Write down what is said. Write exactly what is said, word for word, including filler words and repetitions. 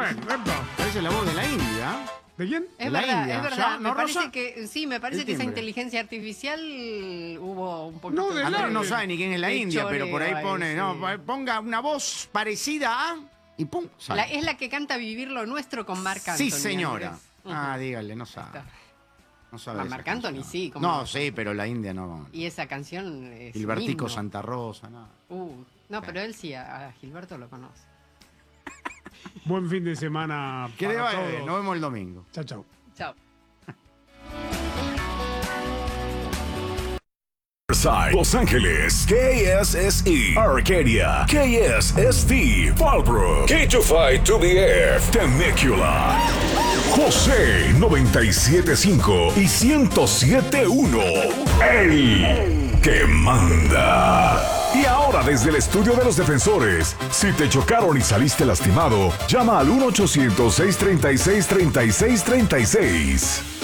bueno, epa. Parece la voz de la India. ¿De quién? Es La verdad, India. es verdad. ¿Ya? Me ¿No, parece Rosa? que sí, me parece El que esa timbre. inteligencia artificial hubo un poquito. No, de Andrés la- no sabe ni quién es la de India, pero por ahí choreo pone, ahí, no, sí. ponga una voz parecida a y pum, sale. La- es la que canta Vivir lo Nuestro con Marc Anthony. Sí, señora. Andrés. Ah, dígale, no sabe. está. No sabe Ah, esa Marc Anthony canción. sí, ¿cómo No, no? sí, pero la India no. Y esa canción es Gilbertico un himno. Santa Rosa, no. Uh, no, pero él sí, a, a Gilberto lo conoce. Buen fin de semana Que le para vaya bien, todos. nos vemos el domingo. Chao, chao. Chao. Los Ángeles, K S S E, Arcadia, K S S T, Fallbrook, K two five two B F, Temecula, José noventa y siete punto cinco y ciento siete punto uno, el que manda. Y ahora desde el estudio de los defensores, si te chocaron y saliste lastimado, llama al uno ochocientos, seiscientos treinta y seis, treinta y seis treinta y seis.